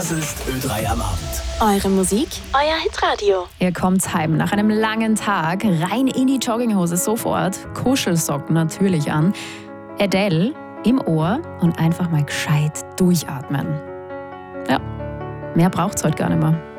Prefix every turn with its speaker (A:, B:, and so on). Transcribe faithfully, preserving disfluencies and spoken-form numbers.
A: Das ist Ö drei am Abend.
B: Eure Musik, euer Hitradio.
C: Ihr kommt heim nach einem langen Tag, rein in die Jogginghose sofort, Kuschelsocken natürlich an, Adele im Ohr und einfach mal gescheit durchatmen. Ja, mehr braucht's heute gar nicht mehr.